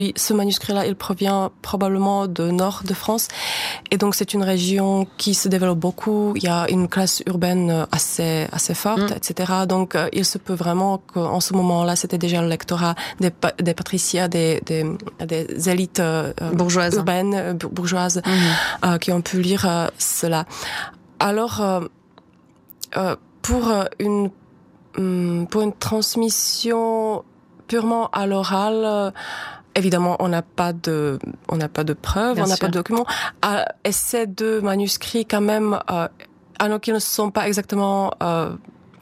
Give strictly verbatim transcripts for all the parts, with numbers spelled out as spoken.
Ce manuscrit-là, il provient probablement du nord de France. Et donc, c'est une région qui se développe beaucoup. Il y a une classe urbaine assez, assez forte, mmh. et cetera. Donc, euh, il se peut vraiment qu'en ce moment-là, c'était déjà le lectorat des, des patriciens, des, des, des élites euh, bourgeoises. urbaines, euh, bourgeoises, mmh. euh, qui ont pu lire euh, cela. Alors, euh, euh, pour une, pour une transmission purement à l'oral, euh, évidemment, on n'a pas de, on n'a pas de preuves, Bien on n'a pas de documents. Euh, et ces deux manuscrits, quand même, euh, alors qu'ils ne sont pas exactement euh,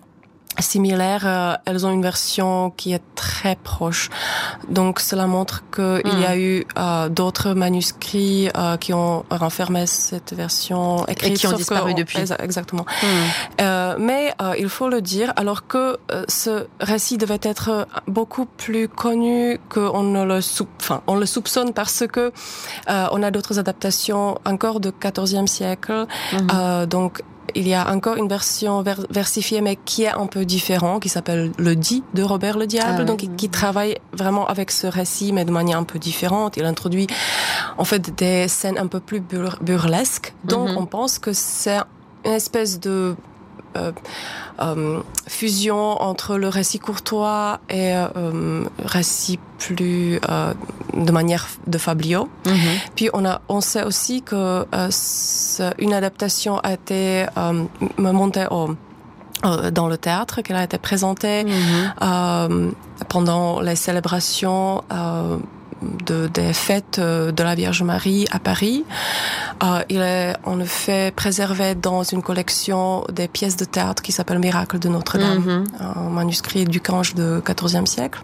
similaires, euh, elles ont une version qui est très proche. Donc, cela montre qu'il mmh. y a eu euh, d'autres manuscrits euh, qui ont renfermé cette version écrite. Et qui ont disparu depuis. Exactement. Mmh. Euh, mais euh, il faut le dire, alors que euh, ce récit devait être beaucoup plus connu qu'on ne le sou... enfin, on le soupçonne parce que euh, on a d'autres adaptations encore du quatorzième siècle. Mmh. Euh, donc, il y a encore une version vers- versifiée, mais qui est un peu différente, qui s'appelle Le Dit de Robert le Diable, ah, donc oui. qui travaille vraiment avec ce récit, mais de manière un peu différente. Il introduit en fait des scènes un peu plus bur- burlesques. Donc, mm-hmm. on pense que c'est une espèce de Euh, euh, fusion entre le récit courtois et euh, récit plus euh, de manière de fabliau. Mm-hmm. Puis on a, on sait aussi que euh, une adaptation a été euh, montée au dans le théâtre, qu'elle a été présentée mm-hmm. euh, pendant les célébrations euh, de, des fêtes de la Vierge Marie à Paris. Euh, il est en effet préservé dans une collection des pièces de théâtre qui s'appelle Miracle de Notre-Dame, mm-hmm. un manuscrit du Cange du quatorzième siècle.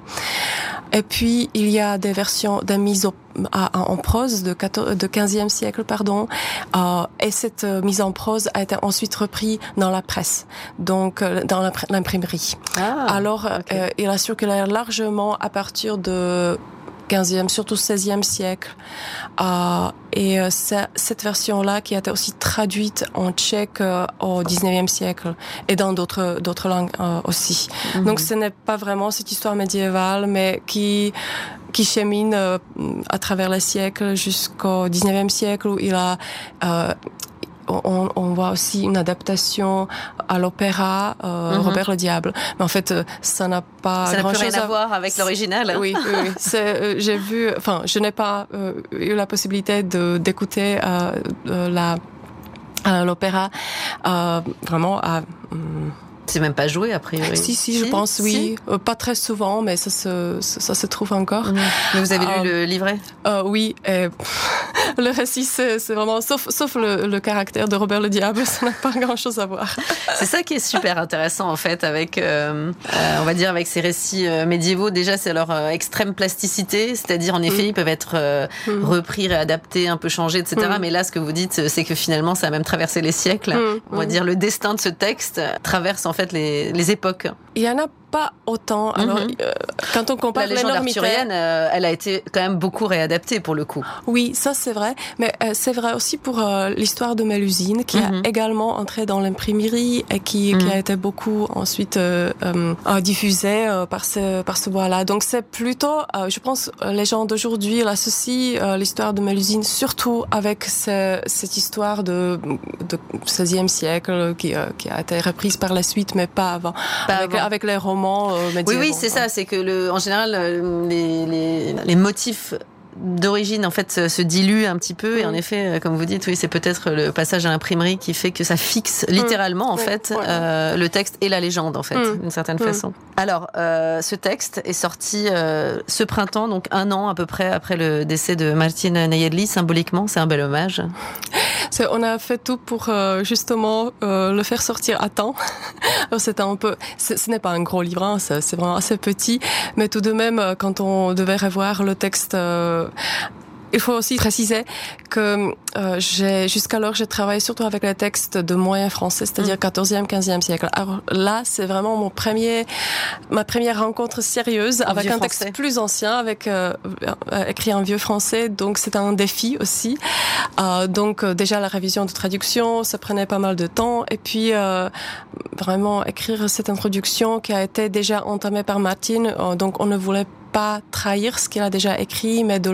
Et puis, il y a des versions, des mises au, à, en prose de, de quinzième siècle, pardon, euh, et cette mise en prose a été ensuite reprise dans la presse, donc dans l'imprimerie. Ah, Alors, okay. euh, il a circulé largement à partir de quinzième, surtout seizième siècle. Euh, et euh, cette version-là qui a été aussi traduite en tchèque euh, au dix-neuvième siècle et dans d'autres, d'autres langues euh, aussi. Mm-hmm. Donc ce n'est pas vraiment cette histoire médiévale, mais qui, qui chemine euh, à travers les siècles jusqu'au dix-neuvième siècle où il a... Euh, On, on voit aussi une adaptation à l'opéra euh, mm-hmm. Robert le Diable, mais en fait ça n'a pas ça n'a grand plus chose rien à voir avec l'original. Oui, oui, oui. C'est, euh, j'ai vu, enfin, je n'ai pas euh, eu la possibilité de d'écouter euh, euh, la euh, l'opéra euh, vraiment à. Euh, C'est même pas joué, a priori. Si, si, je si, pense, oui. Si. Euh, pas très souvent, mais ça se, ça, ça se trouve encore. Mmh. Mais vous avez euh, lu le livret euh, Oui. Et, le récit, c'est, c'est vraiment... Sauf, sauf le, le caractère de Robert le Diable, ça n'a pas grand-chose à voir. C'est ça qui est super intéressant, en fait, avec, euh, euh, on va dire, avec ces récits euh, médiévaux. Déjà, c'est leur euh, extrême plasticité, c'est-à-dire, en effet, mmh. ils peuvent être euh, mmh. repris, réadaptés, un peu changés, et cetera. Mmh. Mais là, ce que vous dites, c'est que finalement, ça a même traversé les siècles. Mmh. On va dire, le destin de ce texte traverse, en fait, les, les époques. Il y en a pas autant. Alors, mm-hmm. euh, quand on compare la légende arthurienne, euh, elle a été quand même beaucoup réadaptée pour le coup. Oui, ça c'est vrai. Mais euh, c'est vrai aussi pour euh, l'histoire de Mélusine, qui mm-hmm. a également entré dans l'imprimerie et qui, mm-hmm. qui a été beaucoup ensuite euh, euh, diffusée euh, par ce par ce bois-là. Donc c'est plutôt, euh, je pense, les gens d'aujourd'hui l'associent euh, l'histoire de Mélusine surtout avec ce, cette histoire de, de seizième siècle qui, euh, qui a été reprise par la suite, mais pas avant. Pas avec, avant. Avec les romans. Euh, oui, oui, c'est ça. C'est que le, en général, les, les, les motifs d'origine en fait se, se diluent un petit peu mmh. et en effet, comme vous dites, oui, c'est peut-être le passage à l'imprimerie qui fait que ça fixe littéralement mmh. en fait ouais, ouais. Euh, le texte et la légende en fait mmh. d'une certaine mmh. façon. Alors, euh, ce texte est sorti euh, ce printemps, donc un an à peu près après le décès de Martin Nayedli. Symboliquement, c'est un bel hommage. C'est, on a fait tout pour euh, justement euh, le faire sortir à temps. Alors, c'était un peu, c'est, ce n'est pas un gros livre, hein, c'est, c'est vraiment assez petit, mais tout de même, quand on devait revoir le texte. Euh, Il faut aussi préciser que euh, j'ai, jusqu'alors, j'ai travaillé surtout avec les textes de moyen français, c'est-à-dire quatorzième, quinzième siècle. Alors là, c'est vraiment mon premier, ma première rencontre sérieuse en avec un français. texte plus ancien, avec euh, euh, écrit en vieux français. Donc c'est un défi aussi. Euh, donc euh, déjà la révision de traduction, ça prenait pas mal de temps. Et puis euh, vraiment écrire cette introduction qui a été déjà entamée par Martine. Euh, donc on ne voulait pas trahir ce qu'il a déjà écrit, mais de